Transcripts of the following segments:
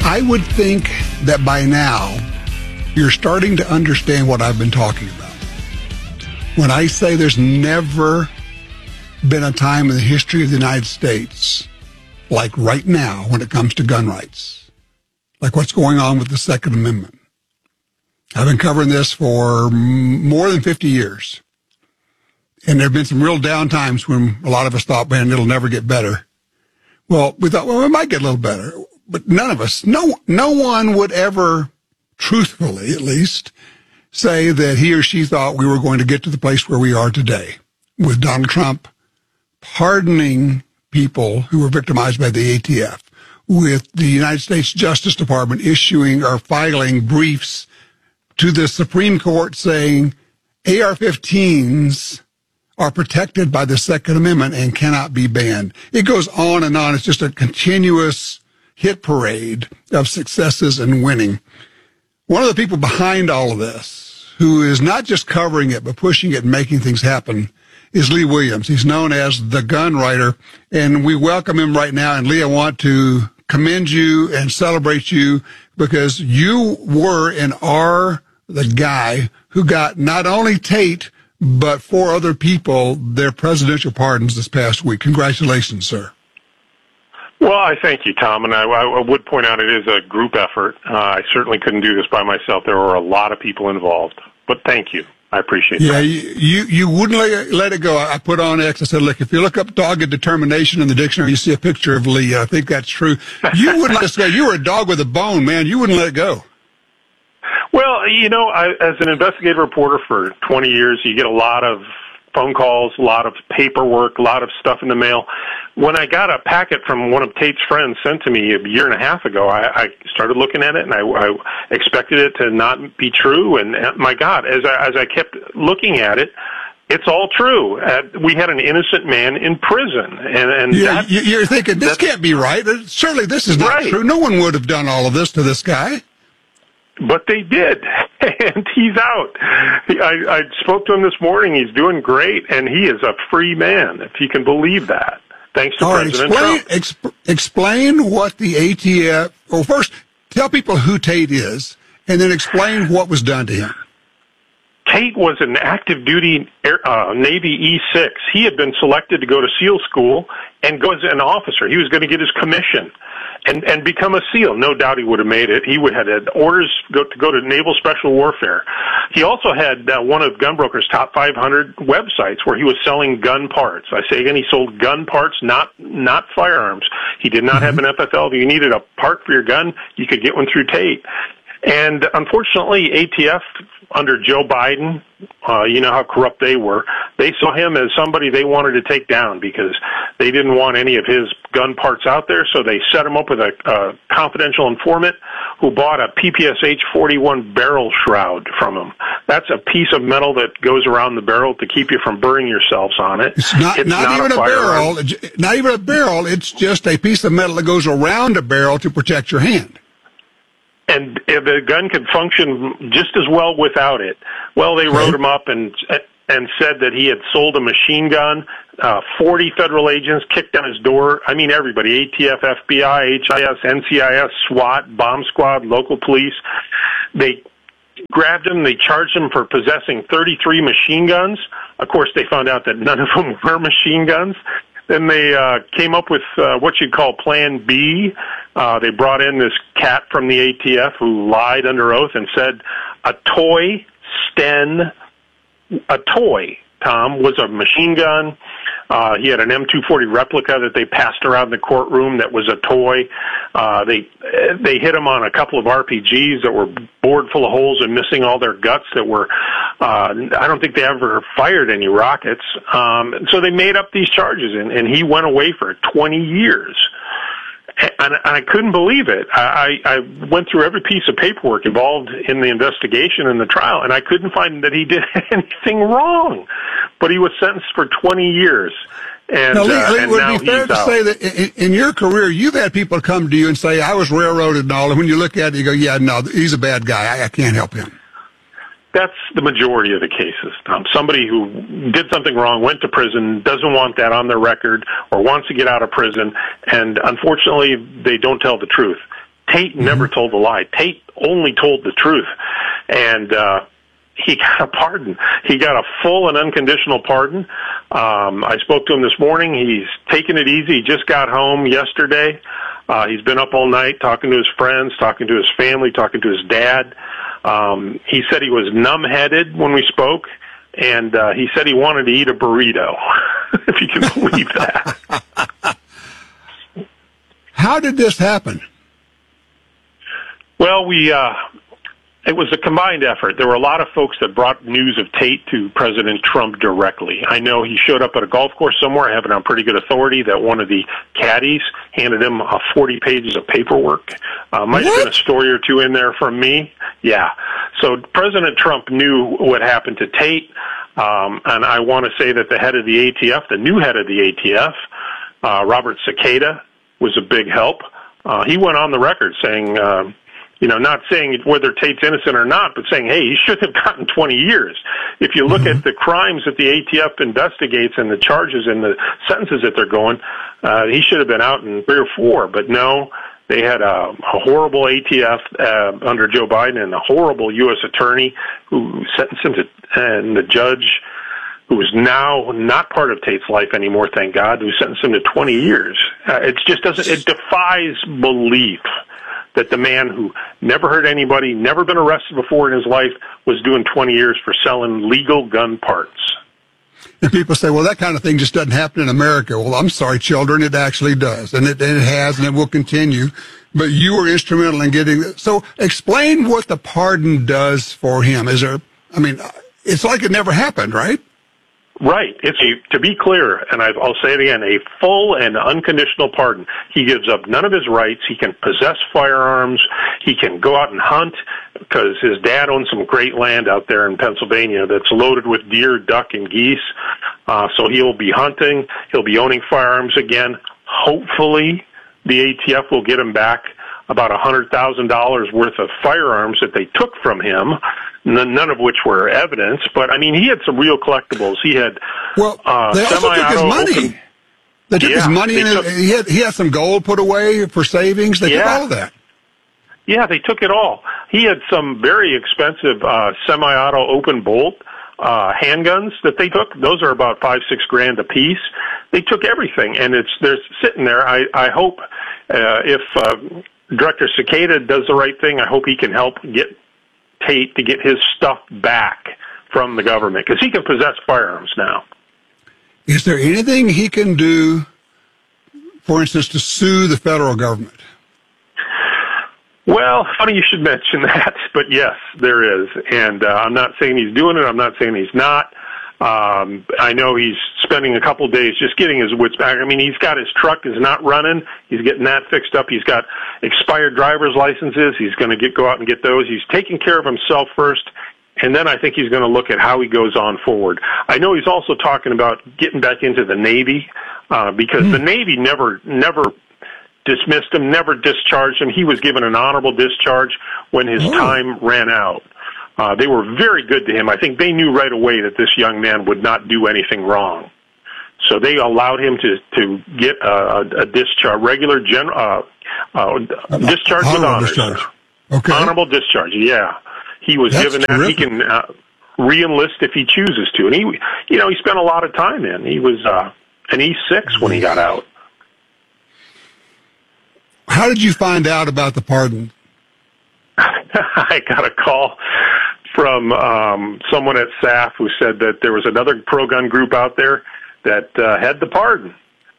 I would think that by now you're starting to understand what I've been talking about. When I say there's never been a time in the history of the United States like right now when it comes to gun rights, like what's going on with the Second Amendment. I've been covering this for more than 50 years. And there have been some real down times when a lot of us thought, man, it'll never get better. Well, we thought, well, it might get a little better. But none of us, no one would ever, truthfully at least, say that he or she thought we were going to get to the place where we are today, with Donald Trump pardoning people who were victimized by the ATF, with the United States Justice Department issuing or filing briefs to the Supreme Court saying AR-15s are protected by the Second Amendment and cannot be banned. It goes on and on. It's just a continuous hit parade of successes and winning. One of the people behind all of this, who is not just covering it, but pushing it and making things happen, is Lee Williams. He's known as the gun writer, and we welcome him right now. And Lee, I want to commend you and celebrate you because you were and are the guy who got not only Tate, but 4 other people their presidential pardons this past week. Congratulations, sir. Well, I thank you, Tom, and I would point out it is a group effort. I certainly couldn't do this by myself. There were a lot of people involved, but thank you. I appreciate that. Yeah, you wouldn't let it go. I put on X. I said, look, if you look up dogged determination in the dictionary, you see a picture of Lee. I think that's true. You wouldn't let us go. You were a dog with a bone, man. You wouldn't let it go. Well, you know, as an investigative reporter for 20 years, you get a lot of phone calls, a lot of paperwork, a lot of stuff in the mail. When I got a packet from one of Tate's friends sent to me a year and a half ago, I started looking at it, and I expected it to not be true. And my God, as I kept looking at it, it's all true. We had an innocent man in prison, and yeah, you're thinking this can't be right. Certainly, this is not right. True. No one would have done all of this to this guy. But they did, and he's out. I spoke to him this morning. He's doing great, and he is a free man, if you can believe that, thanks to President Trump. Explain what the ATF, well, first, tell people who Tate is, and then explain what was done to him. Tate was an active duty Navy E6. He had been selected to go to SEAL school and go as an officer. He was going to get his commission and become a SEAL. No doubt he would have made it. He would have had orders to go to Naval Special Warfare. He also had one of Gunbroker's top 500 websites where he was selling gun parts. I say again, he sold gun parts, not firearms. He did not have an FFL. If you needed a part for your gun, you could get one through Tate. And unfortunately, ATF under Joe Biden, you know how corrupt they were. They saw him as somebody they wanted to take down because they didn't want any of his gun parts out there. So they set him up with a confidential informant who bought a PPSH 41 barrel shroud from him. That's a piece of metal that goes around the barrel to keep you from burning yourselves on it. It's not even a barrel. Not even a barrel. It's just a piece of metal that goes around a barrel to protect your hand. And the gun could function just as well without it. Well, they wrote him up and said that he had sold a machine gun. 40 federal agents kicked down his door. I mean, everybody, ATF, FBI, HIS, NCIS, SWAT, bomb squad, local police. They grabbed him. They charged him for possessing 33 machine guns. Of course, they found out that none of them were machine guns. Then they came up with what you'd call Plan B. They brought in this cat from the ATF who lied under oath and said a toy, Tom, was a machine gun. He had an M240 replica that they passed around the courtroom that was a toy. They hit him on a couple of RPGs that were bored full of holes and missing all their guts that were, I don't think they ever fired any rockets. So they made up these charges, and he went away for 20 years. And I couldn't believe it. I went through every piece of paperwork involved in the investigation and the trial, and I couldn't find that he did anything wrong. But he was sentenced for 20 years. And, now, Lee, and would now it be fair to say that in your career, you've had people come to you and say, I was railroaded and all, and when you look at it, you go, yeah, no, he's a bad guy. I can't help him. That's the majority of the cases, Tom. Somebody who did something wrong, went to prison, doesn't want that on their record, or wants to get out of prison, and unfortunately, they don't tell the truth. Tate never told a lie. Tate only told the truth. And he got a pardon. He got a full and unconditional pardon. I spoke to him this morning. He's taking it easy. He just got home yesterday. He's been up all night talking to his friends, talking to his family, talking to his dad. He said he was numb-headed when we spoke, and he said he wanted to eat a burrito, if you can believe that. How did this happen? Well, it was a combined effort. There were a lot of folks that brought news of Tate to President Trump directly. I know he showed up at a golf course somewhere. I have it on pretty good authority that one of the caddies handed him 40 pages of paperwork. Might have been a story or two in there from me. Yeah. So President Trump knew what happened to Tate, and I want to say that the head of the ATF, the new head of the ATF, Robert Cicada, was a big help. He went on the record saying, not saying whether Tate's innocent or not, but saying, hey, he should have gotten 20 years. If you look at the crimes that the ATF investigates and the charges and the sentences that they're going, he should have been out in 3 or 4. But no, they had a horrible ATF under Joe Biden and a horrible U.S. attorney who sentenced him to, and the judge, who is now not part of Tate's life anymore, thank God, who sentenced him to 20 years. It just doesn't, it defies belief that the man who never hurt anybody, never been arrested before in his life, was doing 20 years for selling legal gun parts. And people say, well, that kind of thing just doesn't happen in America. Well, I'm sorry, children, it actually does. And it has, and it will continue. But you were instrumental in getting it. So explain what the pardon does for him. It's like it never happened, right? Right. It's to be clear, and I'll say it again, a full and unconditional pardon. He gives up none of his rights. He can possess firearms. He can go out and hunt because his dad owns some great land out there in Pennsylvania that's loaded with deer, duck, and geese. So he'll be hunting. He'll be owning firearms again. Hopefully, the ATF will get him back about $100,000 worth of firearms that they took from him, none of which were evidence. But, he had some real collectibles. He had they also took his money. They took his money, and he had some gold put away for savings. They took all of that. Yeah, they took it all. He had some very expensive semi-auto open bolt handguns that they took. Those are about $5-6 grand a piece. They took everything, and they're sitting there. I hope if Director Cicada does the right thing, I hope he can help get Tate to get his stuff back from the government, because he can possess firearms now. Is there anything he can do, for instance, to sue the federal government? Well, funny you should mention that, but yes, there is. And I'm not saying he's doing it. I'm not saying he's not. I know he's spending a couple days just getting his wits back. He's got his truck is not running. He's getting that fixed up. He's got expired driver's licenses. He's going to go out and get those. He's taking care of himself first, and then I think he's going to look at how he goes on forward. I know he's also talking about getting back into the Navy, because the Navy never dismissed him, never discharged him. He was given an honorable discharge when his time ran out. They were very good to him. I think they knew right away that this young man would not do anything wrong. So they allowed him to get a discharge, regular discharge with honors. Discharge. Okay. Honorable discharge, yeah. He was given that. He can re-enlist if he chooses to. And he spent a lot of time in. He was an E6 when he got out. How did you find out about the pardon? I got a call from someone at SAF who said that there was another pro-gun group out there that had the pardon.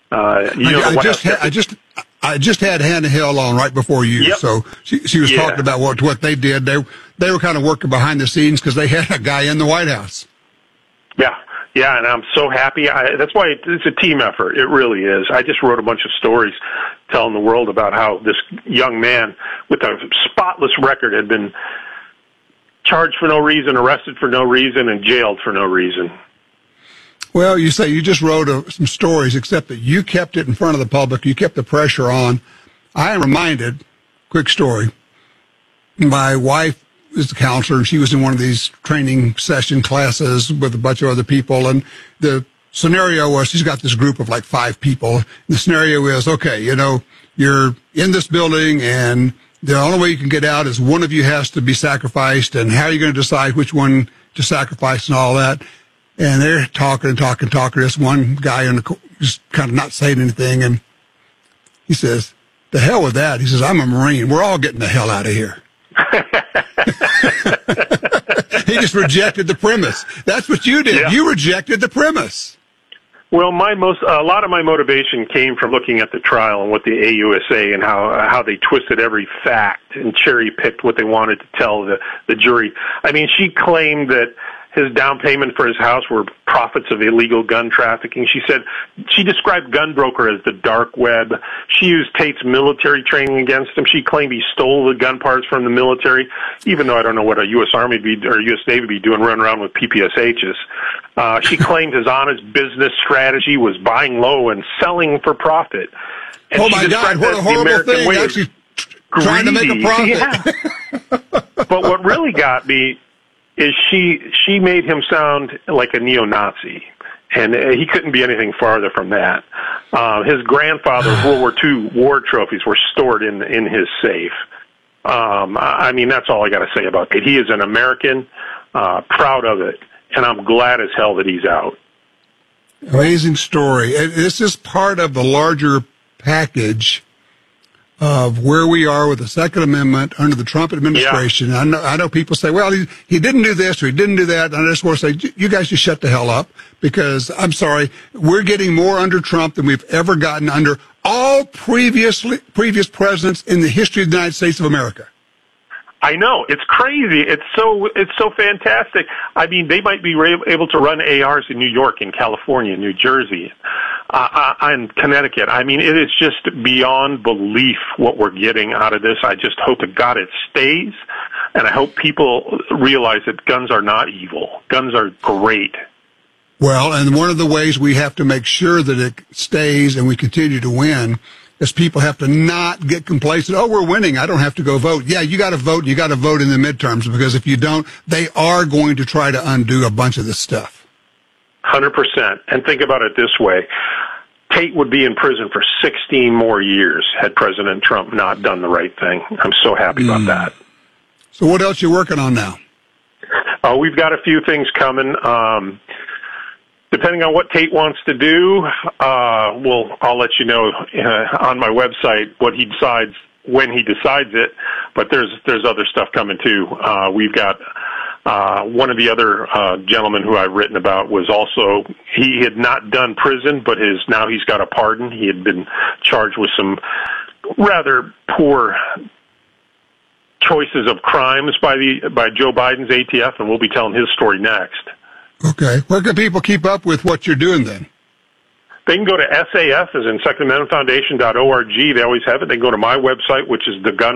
I just had Hannah Hill on right before you, yep. So she was talking about what they did. They were kind of working behind the scenes because they had a guy in the White House. Yeah, and I'm so happy. That's why it's a team effort. It really is. I just wrote a bunch of stories telling the world about how this young man with a spotless record had been charged for no reason, arrested for no reason, and jailed for no reason. Well, you say you just wrote some stories, except that you kept it in front of the public. You kept the pressure on. I am reminded, quick story, my wife is a counselor, and she was in one of these training session classes with a bunch of other people, and the scenario was she's got this group of like 5 people. The scenario is, okay, you're in this building, and The only way you can get out is one of you has to be sacrificed, and how are you going to decide which one to sacrifice and all that? And they're talking. This one guy just kind of not saying anything, and he says, "The hell with that." He says, "I'm a Marine. We're all getting the hell out of here." He just rejected the premise. That's what you did. Yeah. You rejected the premise. Well, a lot of my motivation came from looking at the trial and what the AUSA and how they twisted every fact and cherry picked what they wanted to tell the jury. I mean, she claimed that his down payment for his house were profits of illegal gun trafficking. She described Gunbroker as the dark web. She used Tate's military training against him. She claimed he stole the gun parts from the military, even though I don't know what a U.S. Army or U.S. Navy be doing running around with PPSHs. She claimed his honest business strategy was buying low and selling for profit. And oh, my God, what a horrible thing. Actually trying to make a profit. Yeah. But what really got me is she made him sound like a neo-Nazi, and he couldn't be anything farther from that. His grandfather's World War II war trophies were stored in his safe. I mean, that's all I got to say about it. He is an American, proud of it, and I'm glad as hell that he's out. Amazing story. This is part of the larger package of where we are with the Second Amendment under the Trump administration. Yeah. I know people say, well, he didn't do this or he didn't do that. And I just want to say, you guys just shut the hell up, because I'm sorry, we're getting more under Trump than we've ever gotten under all previous presidents in the history of the United States of America. I know. It's crazy. It's so fantastic. I mean, they might be able to run ARs in New York, in California, New Jersey, and Connecticut. I mean, it is just beyond belief what we're getting out of this. I just hope to God it stays, and I hope people realize that guns are not evil. Guns are great. Well, and one of the ways we have to make sure that it stays and we continue to win is people have to not get complacent. Oh, we're winning, I don't have to go vote. Yeah, you got to vote. You got to vote in the midterms, because if you don't, they are going to try to undo a bunch of this stuff. 100%. And think about it this way. Tate would be in prison for 16 more years had President Trump not done the right thing. I'm so happy about that. So what else are you working on now? We've got a few things coming. Depending on what Tate wants to do, I'll let you know on my website what he decides when he decides it. But there's other stuff coming too. We've got one of the other gentlemen who I've written about he had not done prison, but now he's got a pardon. He had been charged with some rather poor choices of crimes by Joe Biden's ATF, and we'll be telling his story next. Okay. Where can people keep up with what you're doing then? They can go to SAF, as in SecondAmendmentFoundation.org. They always have it. They can go to my website, which is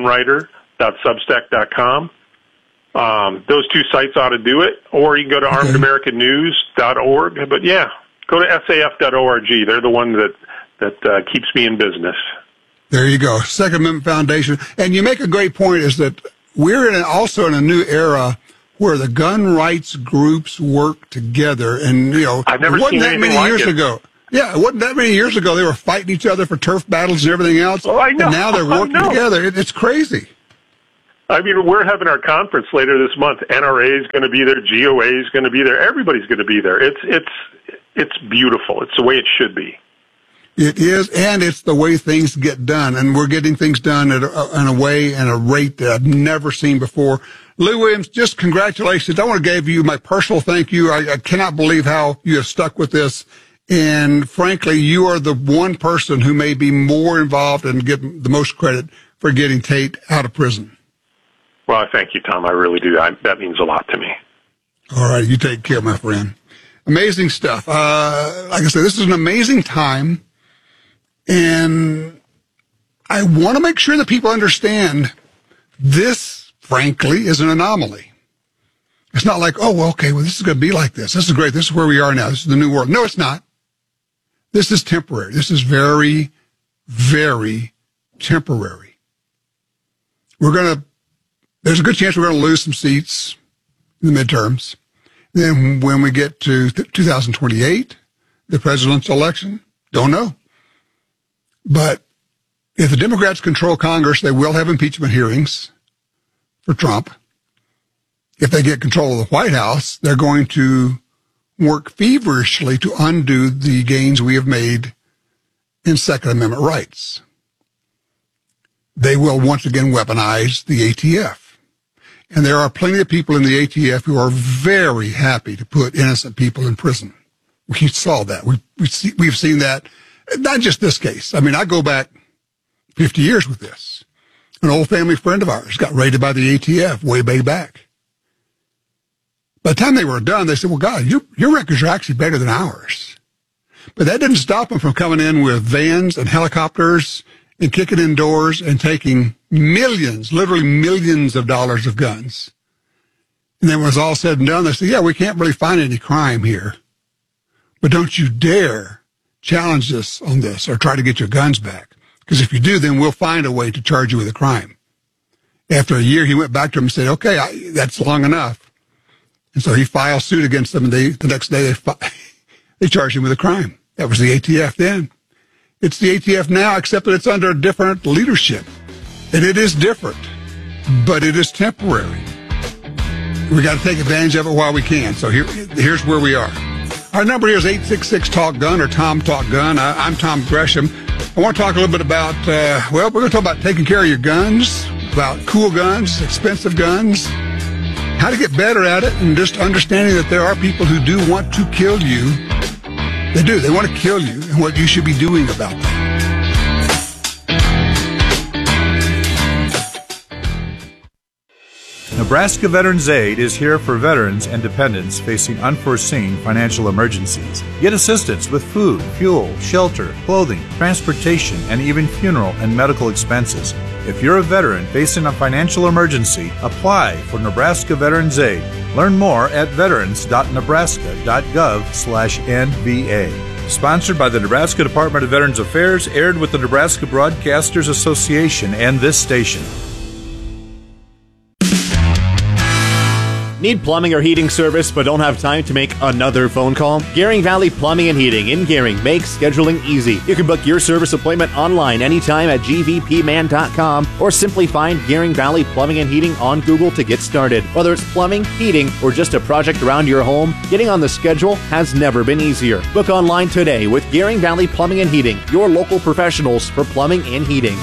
thegunwriter.substack.com. Those two sites ought to do it. Or you can go to ArmedAmericanNews.org. But yeah, go to SAF.org. They're the one that keeps me in business. There you go. Second Amendment Foundation. And you make a great point, is that we're also in a new era where the gun rights groups work together. And, I've never seen anything like it. Yeah, it wasn't that many years ago. They were fighting each other for turf battles and everything else. Oh, I know. And now they're working together. It's crazy. I mean, we're having our conference later this month. NRA is going to be there. GOA is going to be there. Everybody's going to be there. It's beautiful. It's the way it should be. It is, and it's the way things get done. And we're getting things done in a way and a rate that I've never seen before. Lou Williams, just congratulations. I want to give you my personal thank you. I cannot believe how you have stuck with this. And frankly, you are the one person who may be more involved and get the most credit for getting Tate out of prison. Well, thank you, Tom. I really do. That means a lot to me. All right. You take care, my friend. Amazing stuff. Like I said, this is an amazing time. And I want to make sure that people understand this, frankly, is an anomaly. It's not like, oh, well, okay, well, this is going to be like this. This is great. This is where we are now. This is the new world. No, it's not. This is temporary. This is very, very temporary. There's a good chance we're going to lose some seats in the midterms. Then when we get to 2028, the presidential election, don't know. But If the Democrats control Congress, they will have impeachment hearings for Trump. If they get control of the White House, they're going to work feverishly to undo the gains we have made in Second Amendment rights. They will once again weaponize the ATF. And there are plenty of people in the ATF who are very happy to put innocent people in prison. We saw that. We've seen that. Not just this case. I mean, I go back 50 years with this. An old family friend of ours got raided by the ATF way back. By the time they were done, they said, well, God, your records are actually better than ours. But that didn't stop them from coming in with vans and helicopters and kicking in doors and taking millions, literally millions of dollars of guns. And then when it was all said and done, they said, yeah, we can't really find any crime here. But don't you dare challenge us on this or try to get your guns back. Because if you do, then we'll find a way to charge you with a crime. After a year, he went back to them and said, okay, that's long enough. And so he filed suit against them, and the next day they charged him with a crime. That was the ATF then. It's the ATF now, except that it's under a different leadership. And it is different, but it is temporary. We got to take advantage of it while we can. So here's where we are. Our number here is 866-TALK-GUN or Tom Talk Gun. I'm Tom Gresham. I want to talk a little bit about, we're going to talk about taking care of your guns, about cool guns, expensive guns, how to get better at it, and just understanding that there are people who do want to kill you. They do. They want to kill you, and what you should be doing about that. Nebraska Veterans Aid is here for veterans and dependents facing unforeseen financial emergencies. Get assistance with food, fuel, shelter, clothing, transportation, and even funeral and medical expenses. If you're a veteran facing a financial emergency, apply for Nebraska Veterans Aid. Learn more at veterans.nebraska.gov/NVA. Sponsored by the Nebraska Department of Veterans Affairs, aired with the Nebraska Broadcasters Association and this station. Need plumbing or heating service but don't have time to make another phone call? Gering Valley Plumbing and Heating in Gering makes scheduling easy. You can book your service appointment online anytime at gvpman.com or simply find Gering Valley Plumbing and Heating on Google to get started. Whether it's plumbing, heating, or just a project around your home, getting on the schedule has never been easier. Book online today with Gering Valley Plumbing and Heating, your local professionals for plumbing and heating.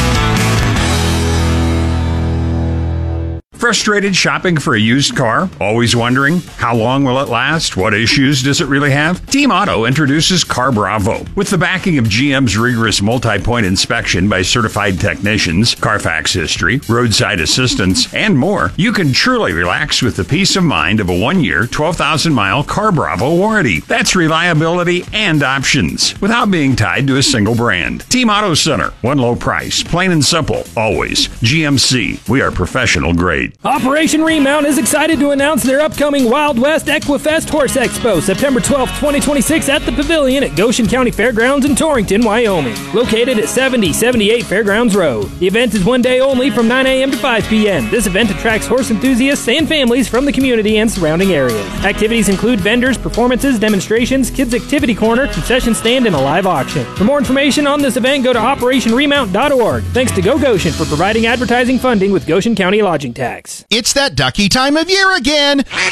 Frustrated shopping for a used car? Always wondering, how long will it last? What issues does it really have? Team Auto introduces Car Bravo. With the backing of GM's rigorous multi-point inspection by certified technicians, Carfax history, roadside assistance, and more, you can truly relax with the peace of mind of a 1-year, 12,000-mile Car Bravo warranty. That's reliability and options, without being tied to a single brand. Team Auto Center, one low price, plain and simple, always. GMC, we are professional grade. Operation Remount is excited to announce their upcoming Wild West Equifest Horse Expo, September 12th, 2026 at the Pavilion at Goshen County Fairgrounds in Torrington, Wyoming, located at 7078 Fairgrounds Road. The event is one day only from 9 a.m. to 5 p.m. This event attracts horse enthusiasts and families from the community and surrounding areas. Activities include vendors, performances, demonstrations, kids' activity corner, concession stand, and a live auction. For more information on this event, go to OperationRemount.org. Thanks to Go Goshen for providing advertising funding with Goshen County Lodging Tax. It's that ducky time of year again.